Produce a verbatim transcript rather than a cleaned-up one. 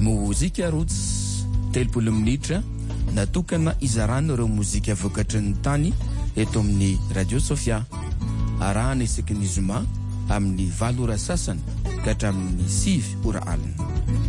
mozika rots telopolo minitra natokana izarana ireo mozika vokatry ny tany eto amin'ny Radio Sofia. Arahana isaky ny zoma amin'ny valo ora sasany ka hatramin'ny sivy ora alina.